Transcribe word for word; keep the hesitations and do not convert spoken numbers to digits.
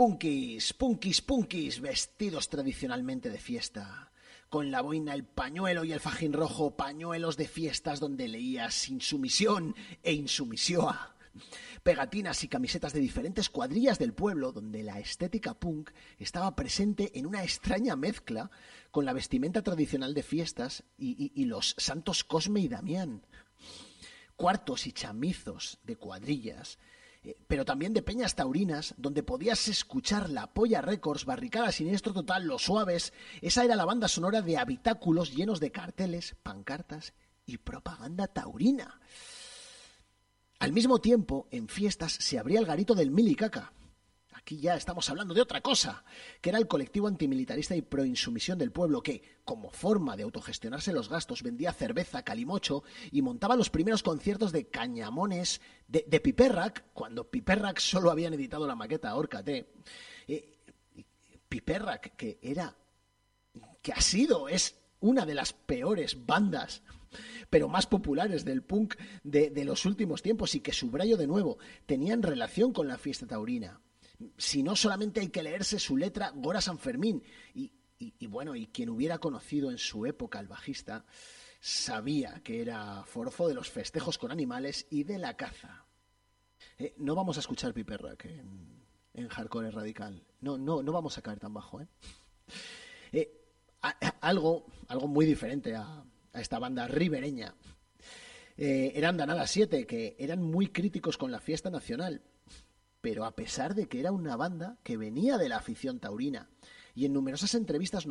punkis, punkis, punkis, vestidos tradicionalmente de fiesta, con la boina, el pañuelo y el fajín rojo, pañuelos de fiestas donde leías insumisión e insumisión. Pegatinas y camisetas de diferentes cuadrillas del pueblo donde la estética punk estaba presente en una extraña mezcla con la vestimenta tradicional de fiestas y, y, y los santos Cosme y Damián. Cuartos y chamizos de cuadrillas, eh, pero también de peñas taurinas donde podías escuchar la Polla Records, Barricada Siniestro Total, Los Suaves. Esa era la banda sonora de habitáculos llenos de carteles, pancartas y propaganda taurina. Al mismo tiempo, en fiestas se abría el garito del Milicaca. Aquí ya estamos hablando de otra cosa, que era el colectivo antimilitarista y proinsumisión del pueblo que, como forma de autogestionarse los gastos, vendía cerveza, calimocho y montaba los primeros conciertos de cañamones de, de Piperrac, cuando Piperrac solo habían editado la maqueta Órcate. Eh, Piperrac, que era, que ha sido, es una de las peores bandas pero más populares del punk de, de los últimos tiempos y que, subrayo de nuevo, tenían relación con la fiesta taurina. Si no, solamente hay que leerse su letra Gora San Fermín y, y, y bueno, y quien hubiera conocido en su época al bajista sabía que era forofo de los festejos con animales y de la caza. Eh, no vamos a escuchar Piperrac en, en Hardcore Radical, no, no, no vamos a caer tan bajo, ¿eh? eh a, a, algo, algo muy diferente a a esta banda ribereña. Eh, eran Danada siete, que eran muy críticos con la fiesta nacional, pero a pesar de que era una banda que venía de la afición taurina, y en numerosas entrevistas